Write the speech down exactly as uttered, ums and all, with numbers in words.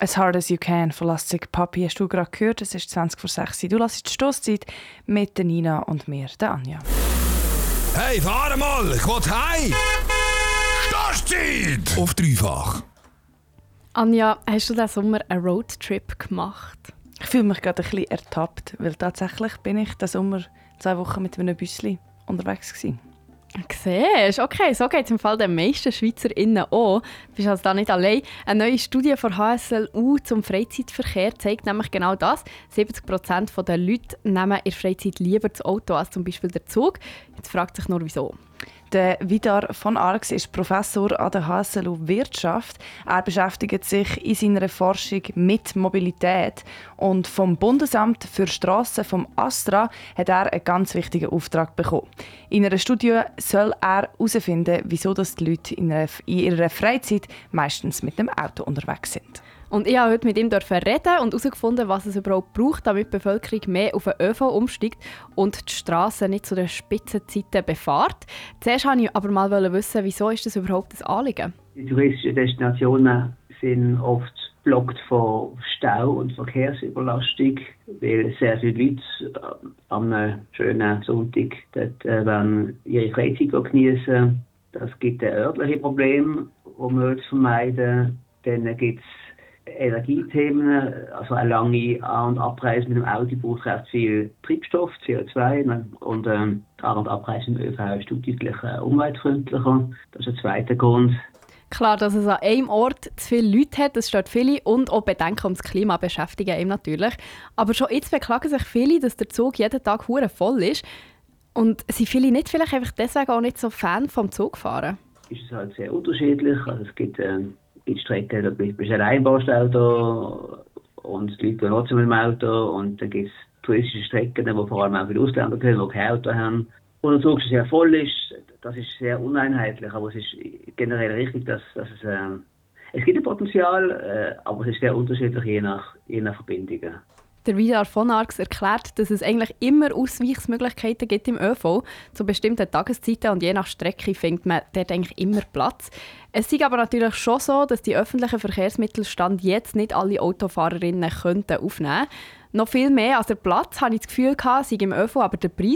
«As Hard As You Can» von Plastic Papi hast du gerade gehört. Es ist zwanzig vor sechs. Du hörst die Stosszeit mit der Nina und mir, der Anja. Hey, fahr mal! Ich will heim! Stosszeit! Auf dreifach. Anja, hast du diesen Sommer einen Roadtrip gemacht? Ich fühle mich gerade ein bisschen ertappt, weil tatsächlich bin ich diesen Sommer zwei Wochen mit einem Büsschen unterwegs gewesen. Siehst, okay, so geht es im Fall den meisten SchweizerInnen auch. Du bist also da nicht allein. Eine neue Studie von H S L U zum Freizeitverkehr zeigt nämlich genau das. siebzig Prozent der Leute nehmen in der Freizeit lieber das Auto als zum Beispiel den Zug. Jetzt fragt sich nur, wieso. Der Vidar von Arx ist Professor an der H S L U Wirtschaft. Er beschäftigt sich in seiner Forschung mit Mobilität. Und vom Bundesamt für Strassen, vom ASTRA, hat er einen ganz wichtigen Auftrag bekommen. In einer Studie soll er herausfinden, wieso die Leute in ihrer Freizeit meistens mit dem Auto unterwegs sind. Und ich durfte heute mit ihm reden und herausgefunden, was es überhaupt braucht, damit die Bevölkerung mehr auf den ÖV umsteigt und die Strassen nicht zu den Spitzenzeiten befährt. Zuerst wollte ich aber mal wissen, wieso ist das überhaupt ein Anliegen? Die touristischen Destinationen sind oft geblockt von Stau und Verkehrsüberlastung, weil sehr viele Leute am schönen Sonntag dort äh, ihre Freizeit genießen. Das gibt ein örtliches Problem, das man vermeiden will. Dann gibt es Energiethemen, also eine lange An- und Abreise mit dem Auto braucht recht viel Treibstoff, C O zwei, und ähm, die An- und Abreise mit dem ÖV ist deutlich äh, umweltfreundlicher. Das ist der zweite Grund. Klar, dass es an einem Ort zu viele Leute hat, das stört viele, und auch Bedenken ums Klima beschäftigen ihm natürlich. Aber schon jetzt beklagen sich viele, dass der Zug jeden Tag hure voll ist. Und sind viele nicht vielleicht einfach deswegen auch nicht so Fan vom Zugfahren? Es ist halt sehr unterschiedlich. Also es gibt äh, in Strecken, da bist du allein im Auto und die Leute gehen trotzdem mit dem Auto, und dann gibt es touristische Strecken, wo vor allem auch viele Ausländer gehen, die kein Auto haben. Und der Zug sehr voll ist, das ist sehr uneinheitlich, aber es ist generell richtig, dass, dass es, äh, es gibt ein Potenzial, äh, aber es ist sehr unterschiedlich je nach, je nach Verbindungen. Der Vidar von Arx erklärt, dass es eigentlich immer Ausweichsmöglichkeiten gibt im ÖV zu bestimmten Tageszeiten, und je nach Strecke findet man dort eigentlich immer Platz. Es ist aber natürlich schon so, dass die öffentlichen Verkehrsmittel Stand jetzt nicht alle Autofahrerinnen könnten aufnehmen. Noch viel mehr als der Platz hatte ich das Gefühl, sei im ÖV aber der Preis